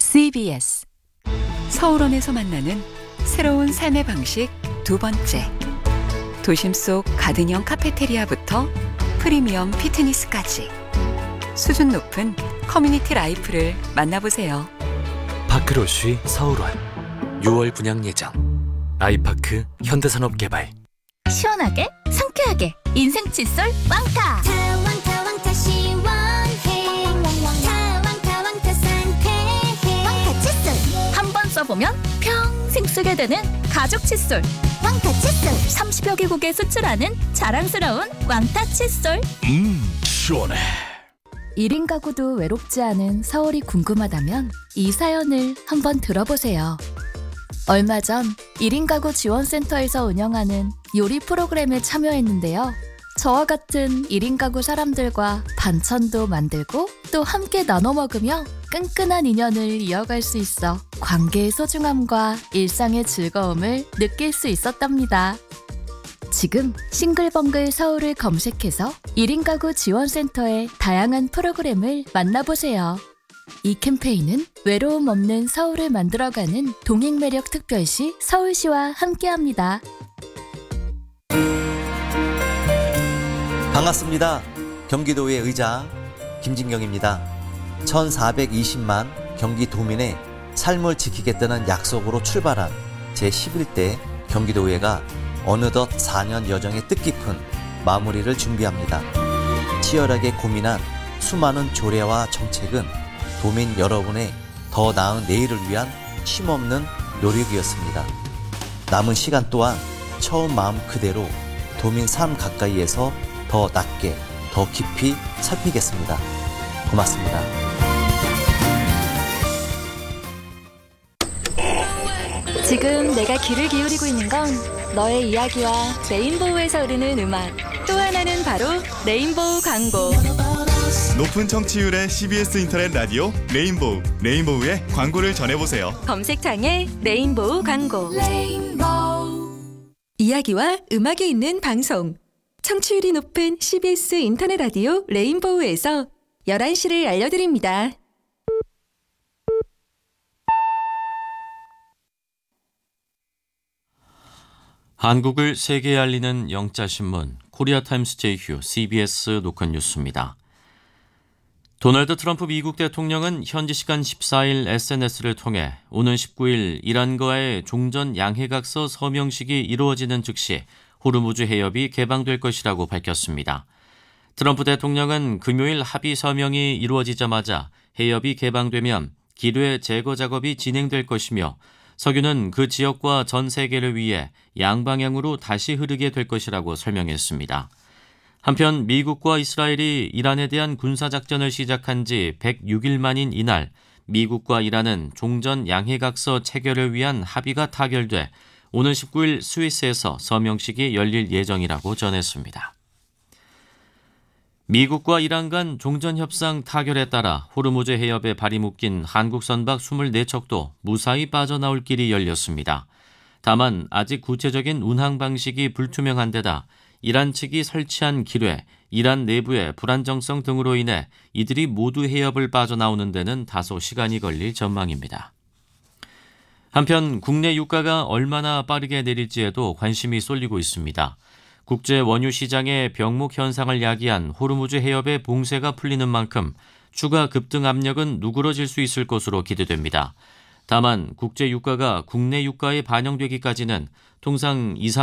CBS 서울원에서 만나는 새로운 삶의 방식 두 번째. 도심 속 가든형 카페테리아부터 프리미엄 피트니스까지 수준 높은 커뮤니티 라이프를 만나보세요. 파크로쉬 서울원 6월 분양 예정. 아이파크 현대산업개발. 시원하게 상쾌하게 인생 칫솔 왕타. 왕타 시원해. 왕타 상쾌해. 왕타 칫솔 한 번 써보면 평생 쓰게 되는 가족 칫솔. 왕타 칫솔 30여 개국에 수출하는 자랑스러운 왕타 칫솔. 시원해. 1인 가구도 외롭지 않은 서울이 궁금하다면 이 사연을 한번 들어보세요. 얼마 전 1인 가구 지원센터에서 운영하는 요리 프로그램에 참여했는데요. 저와 같은 1인 가구 사람들과 반찬도 만들고 또 함께 나눠 먹으며 끈끈한 인연을 이어갈 수 있어 관계의 소중함과 일상의 즐거움을 느낄 수 있었답니다. 지금 싱글벙글 서울을 검색해서 1인 가구 지원센터의 다양한 프로그램을 만나보세요. 이 캠페인은 외로움 없는 서울을 만들어가는 동행매력 특별시 서울시와 함께합니다. 반갑습니다. 경기도의 의자 김진경입니다. 1420만 경기도민의 삶을 지키겠다는 약속으로 출발한 제11대 경기도의회가 어느덧 4년 여정의 뜻깊은 마무리를 준비합니다. 치열하게 고민한 수많은 조례와 정책은 도민 여러분의 더 나은 내일을 위한 쉼없는 노력이었습니다. 남은 시간 또한 처음 마음 그대로 도민 삶 가까이에서 더 낮게, 더 깊이 살피겠습니다. 고맙습니다. 지금 내가 귀를 기울이고 있는 건 너의 이야기와 레인보우에서 흐르는 음악. 또 하나는 바로 레인보우 광고. 높은 청취율의 CBS 인터넷 라디오 레인보우, 레인보우의 광고를 전해보세요. 검색창에 레인보우 광고. 이야기와 음악이 있는 방송. 청취율이 높은 CBS 인터넷 라디오 레인보우에서 11시를 알려드립니다. 한국을 세계에 알리는 영자신문 코리아타임스 제휴 CBS 녹화 뉴스입니다. 도널드 트럼프 미국 대통령은 현지 시간 14일 SNS를 통해 오는 19일 이란과의 종전 양해각서 서명식이 이루어지는 즉시 호르무즈 해협이 개방될 것이라고 밝혔습니다. 트럼프 대통령은 금요일 합의 서명이 이루어지자마자 해협이 개방되면 기뢰 제거 작업이 진행될 것이며 석유는 그 지역과 전 세계를 위해 양방향으로 다시 흐르게 될 것이라고 설명했습니다. 한편 미국과 이스라엘이 이란에 대한 군사작전을 시작한 지 106일 만인 이날 미국과 이란은 종전 양해각서 체결을 위한 합의가 타결돼 오는 19일 스위스에서 서명식이 열릴 예정이라고 전했습니다. 미국과 이란 간 종전협상 타결에 따라 호르무즈 해협에 발이 묶인 한국 선박 24척도 무사히 빠져나올 길이 열렸습니다. 다만 아직 구체적인 운항 방식이 불투명한 데다 이란 측이 설치한 기뢰, 이란 내부의 불안정성 등으로 인해 이들이 모두 해협을 빠져나오는 데는 다소 시간이 걸릴 전망입니다. 한편 국내 유가가 얼마나 빠르게 내릴지에도 관심이 쏠리고 있습니다. 국제 원유 시장의 병목 현상을 야기한 호르무즈 해협의 봉쇄가 풀리는 만큼 추가 급등 압력은 누그러질 수 있을 것으로 기대됩니다. 다만 국제 유가가 국내 유가에 반영되기까지는 통상 2,